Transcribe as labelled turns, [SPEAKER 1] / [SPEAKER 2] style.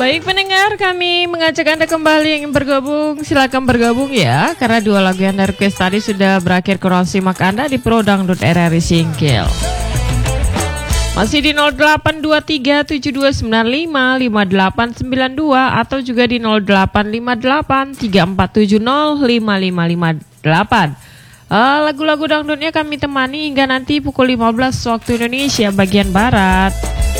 [SPEAKER 1] Baik pendengar, kami mengajak Anda kembali yang ingin bergabung, silakan bergabung ya. Karena dua lagu yang Anda request tadi sudah berakhir kurang simak Anda di Pro Dangdut RRI Singkil. Masih di 082372955892 atau juga di 085834705558. Lagu-lagu dangdutnya kami temani hingga nanti pukul 15 waktu Indonesia bagian Barat.